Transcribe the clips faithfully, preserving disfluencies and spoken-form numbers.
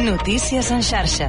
Notícies en xarxa.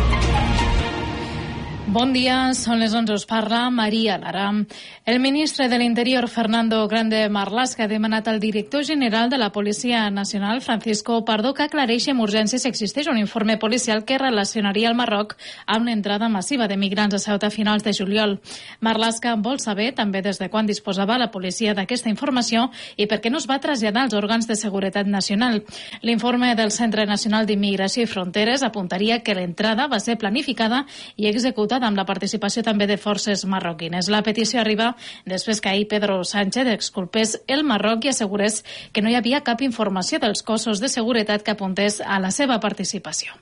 Bon dia, són les onze, us parla Maria Lara. El ministre de l'Interior, Fernando Grande Marlaska, ha demanat al director general de la Policia Nacional, Francisco Pardo, que aclareixi amb urgència si existeix un informe policial que relacionaria el Marroc amb l'entrada massiva de migrants a Ceuta a finals de juliol. Marlaska vol saber també des de quan disposava la policia d'aquesta informació i per què no es va traslladar als òrgans de seguretat nacional. L'informe del Centre Nacional d'Immigració i Fronteres apuntaria que l'entrada va ser planificada i executada amb la participació també de forces marroquines. La petició arriba després que ahir Pedro Sánchez exculpés el Marroc i assegurés que no hi havia cap informació dels cossos de seguretat que apuntés a la seva participació.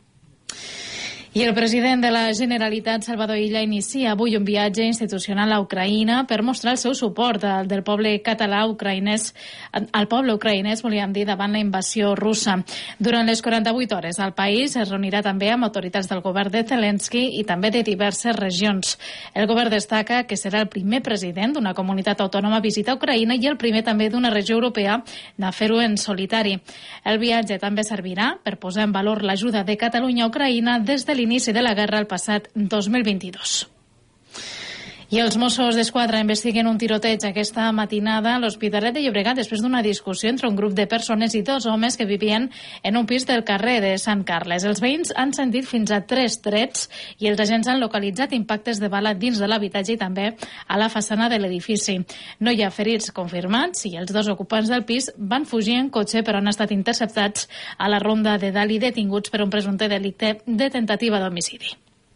I el president de la Generalitat, Salvador Illa, inicia avui un viatge institucional a Ucraïna per mostrar el seu suport al, del poble català ucraïnès, al poble ucraïnès, volíem dir, davant la invasió russa. Durant les quaranta-vuit hores, el país es reunirà també amb autoritats del govern de Zelensky i també de diverses regions. El govern destaca que serà el primer president d'una comunitat autònoma a visitar Ucraïna i el primer també d'una regió europea de fer-ho en solitari. El viatge també servirà per posar en valor l'ajuda de Catalunya a Ucraïna des de l'inici de la guerra el passat dos mil vint-i-dos. I els Mossos d'Esquadra investiguen un tiroteig aquesta matinada a l'Hospitalet de Llobregat després d'una discussió entre un grup de persones i dos homes que vivien en un pis del carrer de Sant Carles. Els veïns han sentit fins a tres trets i els agents han localitzat impactes de bala dins de l'habitatge i també a la façana de l'edifici. No hi ha ferits confirmats i els dos ocupants del pis van fugir en cotxe però han estat interceptats a la ronda de Dalt i detinguts per un presumpte delicte de tentativa d'homicidi.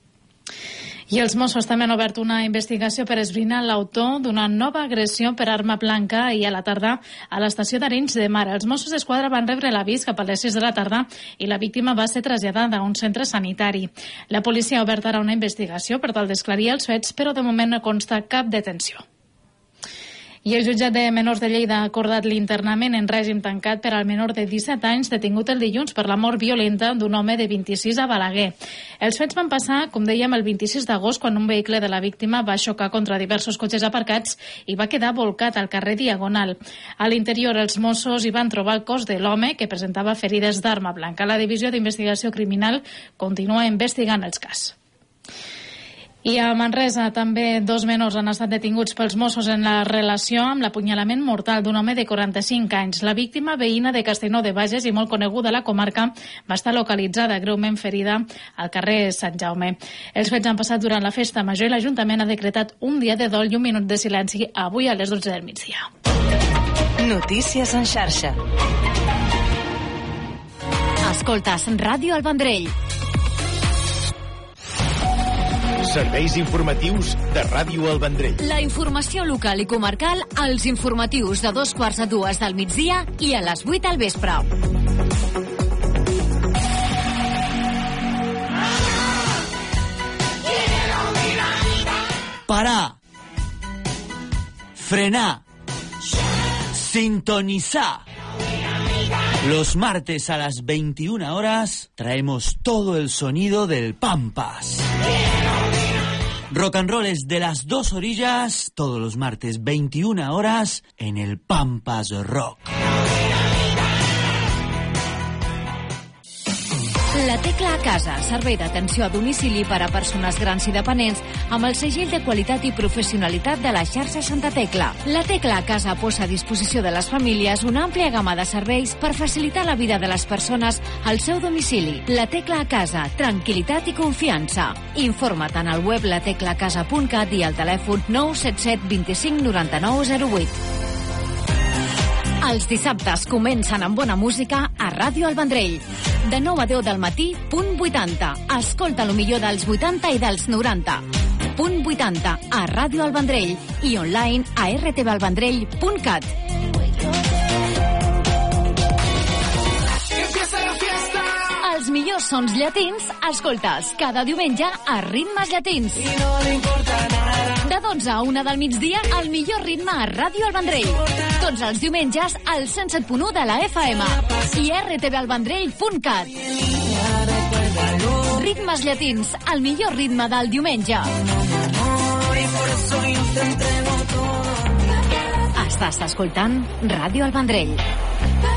I els Mossos també han obert una investigació per esbrinar l'autor d'una nova agressió per arma blanca ahir a la tarda a l'estació d'Arenys de Mar. Els Mossos d'Esquadra van rebre l'avís cap a les sis de la tarda i la víctima va ser traslladada a un centre sanitari. La policia ha obert ara una investigació per tal d'esclarir els fets, però de moment no consta cap detenció. I el jutjat de menors de Lleida ha acordat l'internament en règim tancat per al menor de disset anys detingut el dilluns per la mort violenta d'un home de vint-i-sis a Balaguer. Els fets van passar, com dèiem, el vint-i-sis d'agost quan un vehicle de la víctima va xocar contra diversos cotxes aparcats i va quedar volcat al carrer Diagonal. A l'interior, els Mossos hi van trobar el cos de l'home que presentava ferides d'arma blanca. La Divisió d'Investigació Criminal continua investigant els cas. I a Manresa també dos menors han estat detinguts pels Mossos en la relació amb l'apunyalament mortal d'un home de quaranta-cinc anys. La víctima, veïna de Castellnou de Bages i molt coneguda a la comarca, va estar localitzada greument ferida al carrer Sant Jaume. Els fets han passat durant la festa major i l'Ajuntament ha decretat un dia de dol i un minut de silenci avui a les dotze del migdia. Notícies en xarxa. Escoltes Ràdio El Vendrell. Serveis informatius de Ràdio El Vendrell. La informació local i comarcal als informatius de dos quarts a dues del migdia i a les vuit al vespre. Parar. Frenar. Sintonizar. Los martes a las veintiuna horas traemos todo el sonido del Pampas. Rock and roll es de las dos orillas, todos los martes veintiuna horas en el Pampas Rock. La Tecla a Casa, servei d'atenció a domicili per a persones grans i dependents amb el segell de qualitat i professionalitat de la xarxa Santa Tecla. La Tecla a Casa posa a disposició de les famílies una àmplia gamma de serveis per facilitar la vida de les persones al seu domicili. La Tecla a Casa, tranquil·litat i confiança. Informa't en el web la tecla casa punt cat i al telèfon nou set set vint-i-cinc noranta-nou zero vuit. Els dissabtes comencen amb bona música a Ràdio El Vendrell. De nou a deu del matí, punt vuitanta. Escolta lo millor dels vuitanta i dels noranta. Punt vuitanta a Ràdio El Vendrell i online a erre te ve el vendrell punt cat. Els millors sons llatins, escoltes cada diumenge a Ritmes Llatins. De dotze a una del migdia, el millor ritme a Ràdio El Vendrell. Tots els diumenges al cent set punt u de la efa ema i erre te ve el vendrell punt cat. Ritmes Llatins, el millor ritme del diumenge. Estàs escoltant Ràdio El Vendrell.